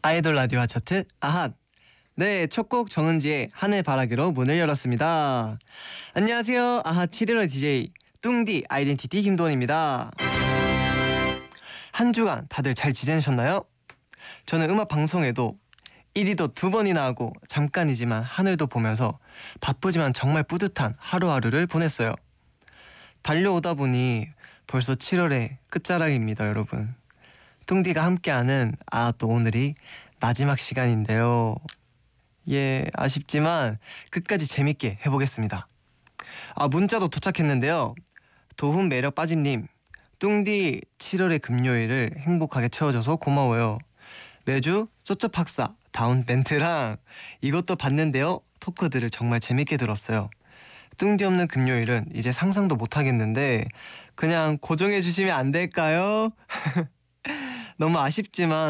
아이돌 라디오 차트 아핫. 네, 첫 곡 정은지의 하늘바라기로 문을 열었습니다. 안녕하세요. 아핫 7일의 DJ 뚱디 아이덴티티 김도원입니다. 한 주간 다들 잘 지내셨나요? 저는 음악 방송에도 1위도 2번이나 하고 잠깐이지만 하늘도 보면서 바쁘지만 정말 뿌듯한 하루하루를 보냈어요. 달려오다 보니 벌써 7월의 끝자락입니다, 여러분. 뚱디가 함께하는 또 오늘이 마지막 시간인데요. 예, 아쉽지만 끝까지 재밌게 해보겠습니다. 문자도 도착했는데요. 도훈 매력 빠짐님, 뚱디 7월의 금요일을 행복하게 채워줘서 고마워요. 매주 쪼쪼박사 다운 멘트랑 이것도 봤는데요 토크들을 정말 재밌게 들었어요. 뚱디 없는 금요일은 이제 상상도 못하겠는데 그냥 고정해주시면 안 될까요? 너무 아쉽지만